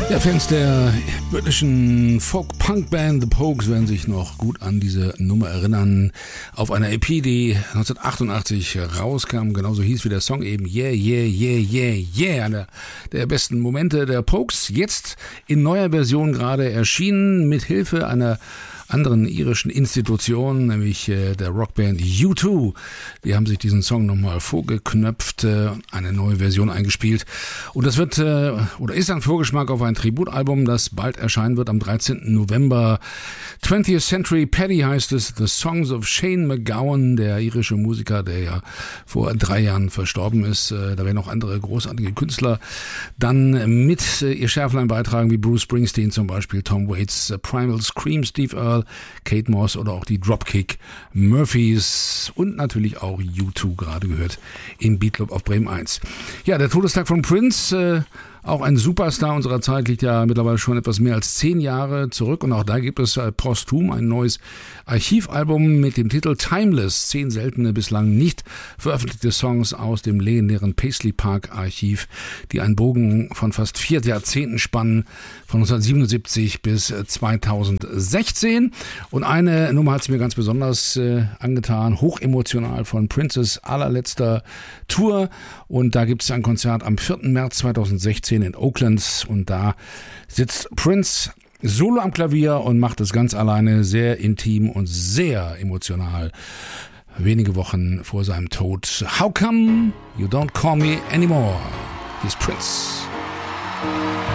Ja, Fans der britischen Folk-Punk-Band The Pogues werden sich noch gut an diese Nummer erinnern. Auf einer EP, die 1988 rauskam, genauso hieß wie der Song eben Yeah, Yeah, Yeah, Yeah, Yeah. Einer der besten Momente der Pogues, jetzt in neuer Version gerade erschienen, mit Hilfe einer anderen irischen Institution, nämlich der Rockband U2. Die haben sich diesen Song nochmal vorgeknöpft, eine neue Version eingespielt. Und das wird, oder ist ein Vorgeschmack auf ein Tributalbum, das bald erscheinen wird am 13. November. 20th Century Paddy heißt es, The Songs of Shane MacGowan, der irische Musiker, der ja vor 3 Jahren verstorben ist. Da werden auch andere großartige Künstler dann mit ihr Schärflein beitragen, wie Bruce Springsteen zum Beispiel, Tom Waits, Primal Scream, Steve Earle, Kate Moss oder auch die Dropkick Murphys und natürlich auch U2 gerade gehört im Beatclub auf Bremen 1. Ja, der Todestag von Prince, auch ein Superstar unserer Zeit, liegt ja mittlerweile schon etwas mehr als 10 Jahre zurück und auch da gibt es posthum ein neues Archivalbum mit dem Titel Timeless, 10 seltene, bislang nicht veröffentlichte Songs aus dem legendären Paisley Park Archiv, die einen Bogen von fast 4 Jahrzehnten spannen, von 1977 bis 2016. Und eine Nummer hat es mir ganz besonders angetan, hochemotional, von Princes allerletzter Tour, und da gibt es ein Konzert am 4. März 2016 in Oakland und da sitzt Prince solo am Klavier und macht es ganz alleine, sehr intim und sehr emotional. Wenige Wochen vor seinem Tod. How come you don't call me anymore? Here's Prince.